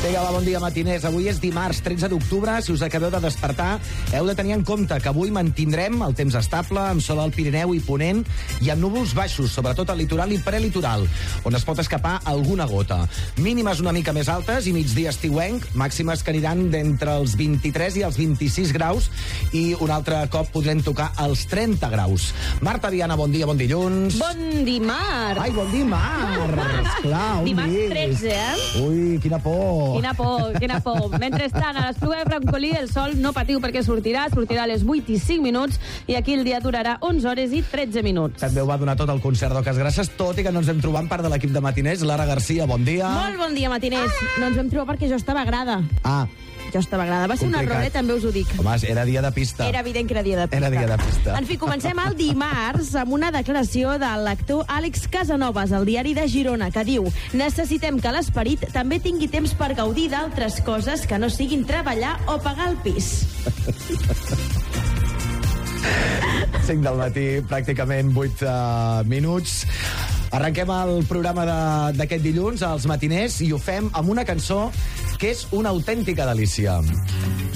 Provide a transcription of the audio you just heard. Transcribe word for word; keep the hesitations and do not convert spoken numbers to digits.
Vinga, va, bon dia, matiners. Avui és dimarts, tretze d'octubre. Si us acabeu de despertar, heu de tenir en compte que avui mantindrem el temps estable, amb sol al Pirineu i Ponent, i amb núvols baixos, sobretot al litoral i prelitoral, on es pot escapar alguna gota. Mínimes una mica més altes i migdia estiuenc, màximes que aniran d'entre els vint-i-tres i els vint-i-sis graus, i un altre cop podrem tocar els trenta graus. Marta Viana, bon dia, bon dilluns. Bon dimarts. Ai, bon dimarts. Clar, un Dimarts dia. tretze, eh? Ui, quina por. Quina por, quina por. Mentrestant, a l'Espluga de Francolí el sol no patiu perquè sortirà, sortirà a les vuit i cinc minuts i aquí el dia durarà onze hores i tretze minuts. També ho va donar tot el concert d'Oques Grasses, tot i que no ens hem trobat part de l'equip de matiners. Lara Garcia, bon dia. Molt bon dia, matiners. No ens vam trobar perquè jo estava a grada. Ah, Jo estava a grada. Va ser un Complicat. error, eh? També us ho dic. home, era dia de pista. Era evident que era dia de pista. Era dia de pista. En fi, comencem el dimarts amb una declaració de l'actor Àlex Casanovas al diari de Girona, que diu: necessitem que l'esperit també tingui temps per gaudir d'altres coses que no siguin treballar o pagar el pis. cinc del matí, pràcticament vuit uh, minuts. Arrenquem el programa de- d'aquest dilluns, als matiners, i ho fem amb una cançó que és una autèntica delícia.